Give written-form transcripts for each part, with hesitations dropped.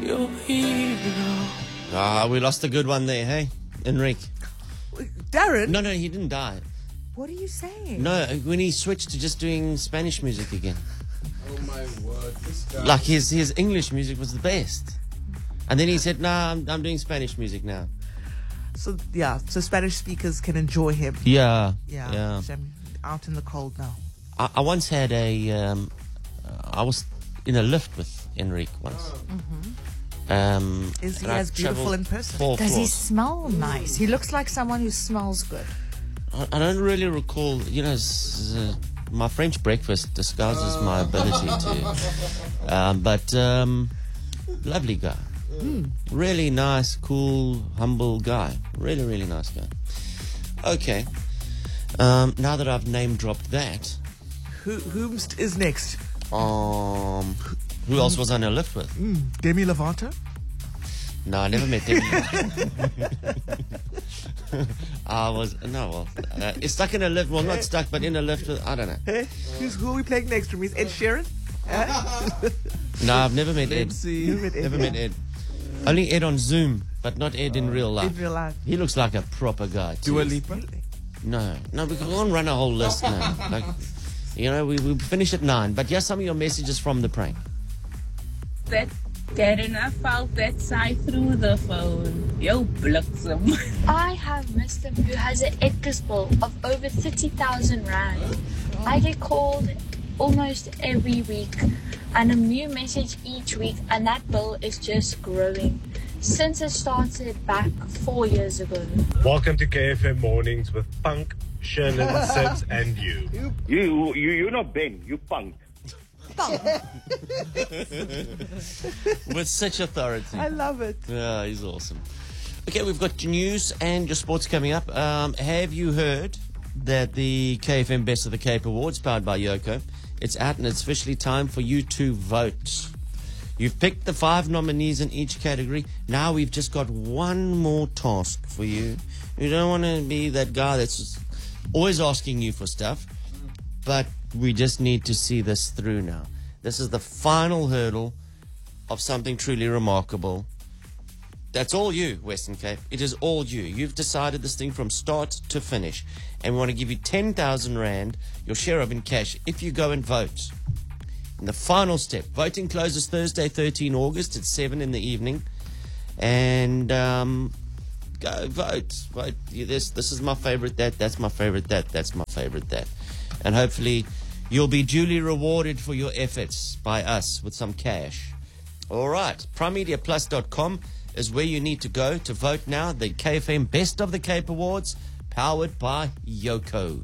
your hero. Ah, we lost a good one there, hey? Enrique. Darren? No, he didn't die. What are you saying? No, when he switched to just doing Spanish music again. Oh my word, this guy. Like his English music was the best. And then he said, nah, I'm doing Spanish music now. So Spanish speakers can enjoy him. Yeah. Yeah. I'm out in the cold now. I once had I was in a lift with Enrique once. Is he and I as beautiful travelled in person? 4 Does he floors. smell nice? He looks like someone who smells good. I don't really recall, my French breakfast disguises my ability to. But lovely guy. Really nice, cool, humble guy. Really, really nice guy. Okay. Now that I've name dropped that, Who is next? who else was I on a lift with? Demi Lovato? No, I never met Demi. Stuck in a lift. Well, not stuck, but in a lift with, I don't know. Hey, who are we playing next to me? Is Ed Sheeran? No, I've never met Ed. Let's see. Never met Ed. Only Ed on Zoom, but not Ed in real life. In real life. He looks like a proper guy, too. Dua Lipa? No, we can't run a whole list now. Like, we finish at 9. But here's some of your messages from the prank. That Darren, I felt that sigh through the phone. Yo, bliksem. I have Mr. who has an Edgar's bill of over 30,000 rand. I get called almost every week and a new message each week, and that bill is just growing since it started back 4 years ago. Welcome to KFM Mornings with Punk, Sherlyn, Sibs, and you. You're not Ben, you Punk. With such authority. I love it. Yeah, he's awesome. Okay, we've got your news and your sports coming up. Have you heard that the KFM Best of the Cape Awards, powered by Yoko, it's out and it's officially time for you to vote. You've picked the 5 nominees in each category. Now we've just got one more task for you. You don't want to be that guy that's always asking you for stuff, but we just need to see this through now. This is the final hurdle of something truly remarkable. That's all you, Western Cape. It is all you. You've decided this thing from start to finish. And we want to give you 10,000 Rand, your share of in cash, if you go and vote. And the final step, voting closes Thursday, 13 August at 7 in the evening. And go vote. Vote. This is my favorite, that's my favorite, that's my favorite, that. And hopefully you'll be duly rewarded for your efforts by us with some cash. All right. PrimeMediaPlus.com is where you need to go to vote now. The KFM Best of the Cape Awards, powered by Yoko.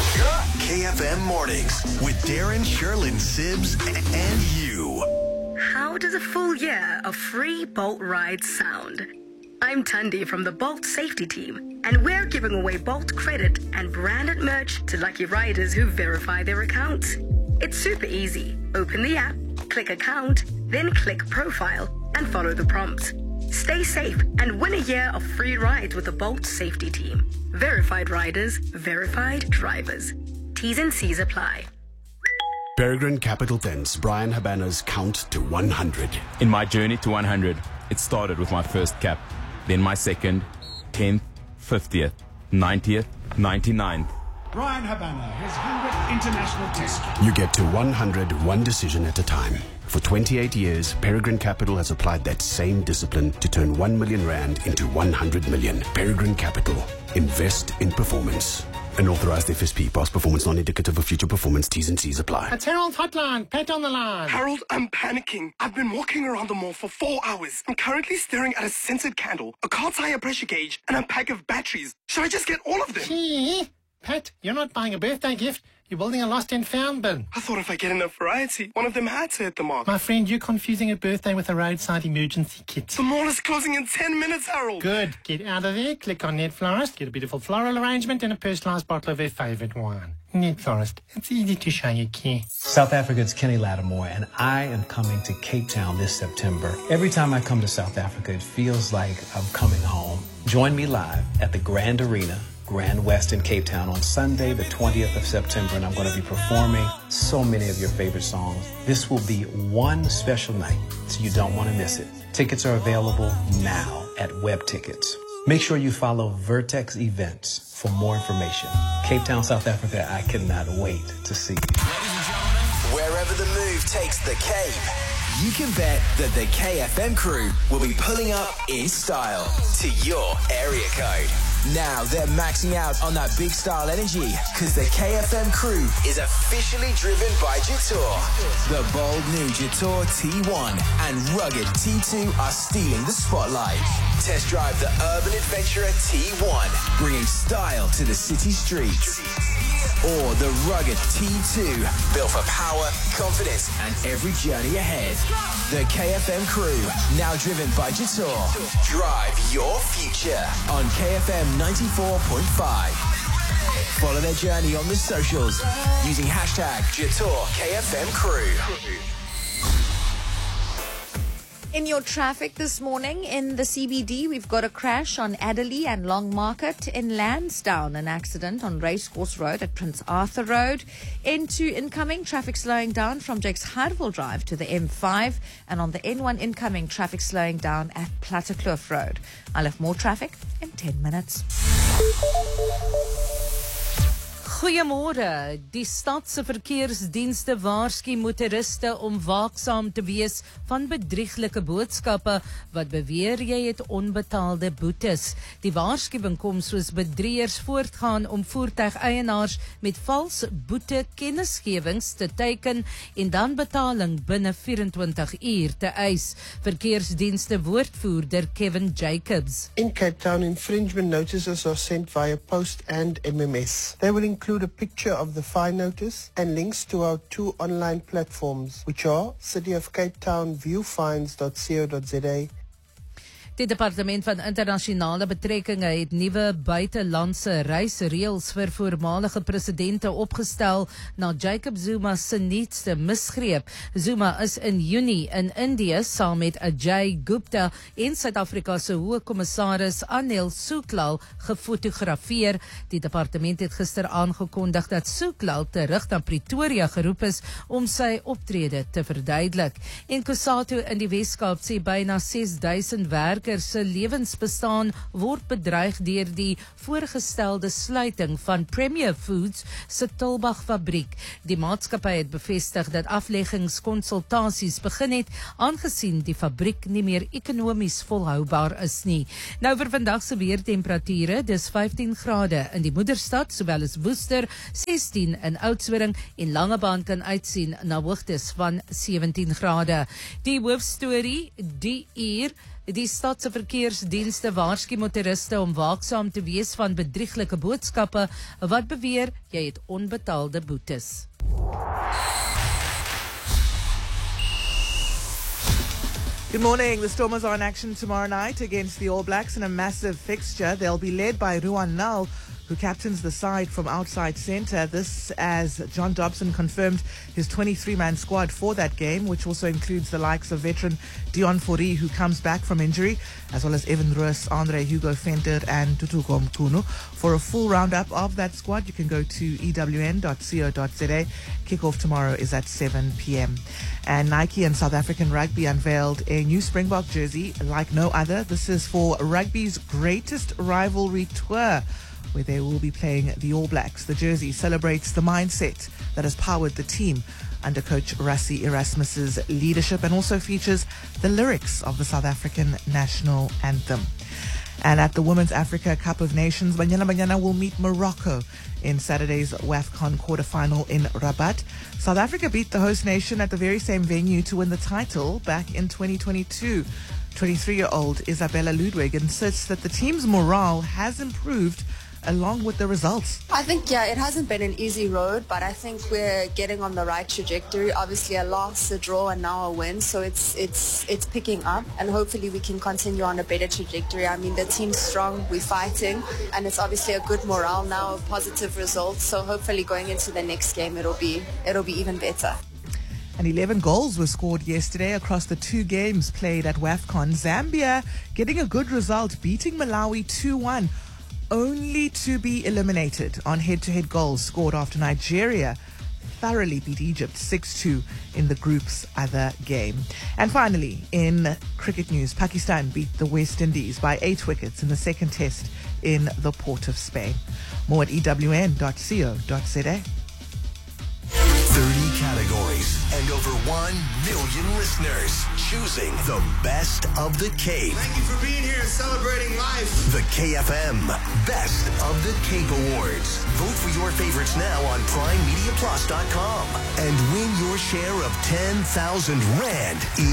KFM Mornings with Darren, Sherlyn, Sibs, and you. How does a full year of free Bolt rides sound? I'm Tundi from the Bolt safety team, and we're giving away Bolt credit and branded merch to lucky riders who verify their accounts. It's super easy. Open the app, click account, then click profile, and follow the prompts. Stay safe and win a year of free rides with the Bolt safety team. Verified riders, verified drivers. T's and C's apply. Peregrine Capital presents Brian Habana's Count to 100. In my journey to 100, it started with my first cap, then my second, 10th, 50th, 90th, 99th. Brian Habana, his 100th international test. You get to 100 one decision at a time. For 28 years, Peregrine Capital has applied that same discipline to turn 1 million Rand into 100 million. Peregrine Capital. Invest in performance. An authorized FSP. Past performance non-indicative of future performance. T's and C's apply. It's Harold's hotline. Pat on the line. Harold, I'm panicking. I've been walking around the mall for 4 hours. I'm currently staring at a scented candle, a car tire pressure gauge, and a pack of batteries. Should I just get all of them? Gee, Pat, you're not buying a birthday gift. You're building a lost and found bin. I thought if I get enough variety, one of them had to hit the mark. My friend, you're confusing a birthday with a roadside emergency kit. The mall is closing in 10 minutes, Harold. Good. Get out of there, click on Net Florist, get a beautiful floral arrangement and a personalised bottle of her favourite wine. Net Florist. It's easy to show you care. South Africa's Kenny Lattimore, and I am coming to Cape Town this September. Every time I come to South Africa, it feels like I'm coming home. Join me live at the Grand Arena, Grand West in Cape Town on Sunday, the 20th of September, and I'm going to be performing so many of your favorite songs. This will be one special night, so you don't want to miss it. Tickets are available now at Web Tickets. Make sure you follow Vertex Events for more information. Cape Town, South Africa, I cannot wait to see you. Wherever the move takes the Cape, you can bet that the KFM crew will be pulling up in style to your area code. Now they're maxing out on that big style energy because the KFM crew is officially driven by Jatour. The bold new Jatour T1 and rugged T2 are stealing the spotlight. Test drive the Urban Adventurer T1, bringing style to the city streets. Or the rugged T2, built for power, confidence, and every journey ahead. The KFM crew, now driven by Jatour. Drive your future on KFM 94.5. Follow their journey on the socials using hashtag Jatour KFM crew. In your traffic this morning in the CBD, we've got a crash on Adderley and Long Market. In Lansdowne, an accident on Racecourse Road at Prince Arthur Road. Into incoming, traffic slowing down from Jakes Hartwell Drive to the M5. And on the N1 incoming, traffic slowing down at Plattekloof Road. I'll have more traffic in 10 minutes. Goeiemôre. Die stadse verkeersdienste waarsku motoriste om waaksaam te wees van bedrieglike boodskappe wat beweer jy het onbetaalde boetes. Die waarskuwing kom soos bedrieërs voortgaan om voertuigeienaars met vals boete kennisgewings te teiken en dan betaling binne 24 uur te eis. Verkeersdienste woordvoerder Kevin Jacobs. In Cape Town, infringement notices are sent via post and MMS. They will include a picture of the fine notice and links to our two online platforms, which are City of Cape Town viewfines.co.za. Die Departement van Internasionale Betrekkinge het nuwe buitelandse reisreëls vir voormalige presidente opgestel na Jacob Zuma se nuutste misgreep. Zuma is in Junie in Indië saam met Ajay Gupta en Suid-Afrika se hoë kommissaris Anil Suklal gefotografeer. Die departement het gister aangekondig dat Suklal terug na Pretoria geroep is om sy optrede te verduidelik. En Kusatu in die Weskaap sê byna 6000 werkers se lewensbestaan word bedreig deur die voorgestelde sluiting van Premier Foods se Tulbagh fabriek. Die maatskappy het bevestig dat afleggingskonsultasies begin het, aangesien die fabriek nie meer ekonomies volhoubaar is nie. Nou vir vandag se weertemperature, dis 15 grade in die moederstad, sowel as Woester, 16 in Oudtshoorn en Langebaan kan uitsien na hoogtes van 17 grade. Die hoofstorie, die uur, die stadse verkeersdienste waarsku motoriste om waaksaam te wees van bedrieglike boodskappe wat beweer jy het onbetaalde boetes. Good morning. The Stormers are in action tomorrow night against the All Blacks in a massive fixture. They'll be led by Ruan Nal, who captains the side from outside centre. This as John Dobson confirmed his 23-man squad for that game, which also includes the likes of veteran Dion Fourie, who comes back from injury, as well as Evan Roos, Andre Hugo Venter and Tutuko Mkunu. For a full roundup of that squad, you can go to ewn.co.za. Kickoff tomorrow is at 7 p.m. And Nike and South African Rugby unveiled a new Springbok jersey like no other. This is for rugby's greatest rivalry tour, where they will be playing the All Blacks. The jersey celebrates the mindset that has powered the team under coach Rassie Erasmus's leadership and also features the lyrics of the South African national anthem. And at the Women's Africa Cup of Nations, Banyana will meet Morocco in Saturday's WAFCON quarterfinal in Rabat. South Africa beat the host nation at the very same venue to win the title back in 2022. 23-year-old Isabella Ludwig insists that the team's morale has improved along with the results. I think, it hasn't been an easy road, but I think we're getting on the right trajectory. Obviously a loss, a draw, and now a win, so it's picking up, and hopefully we can continue on a better trajectory. I mean, the team's strong, we're fighting, and it's obviously a good morale now, positive results, so hopefully going into the next game it'll be even better. And 11 goals were scored yesterday across the two games played at WAFCON. Zambia getting a good result, beating Malawi 2-1. Only to be eliminated on head-to-head goals scored after Nigeria thoroughly beat Egypt 6-2 in the group's other game. And finally, in cricket news, Pakistan beat the West Indies by 8 wickets in the second test in the Port of Spain. More at ewn.co.za. 30 categories and over 1 million listeners choosing the best of the Cape. Thank you for being here and celebrating life. The KFM Best of the Cape Awards. Vote for your favorites now on PrimeMediaPlus.com and win your share of 10,000 Rand in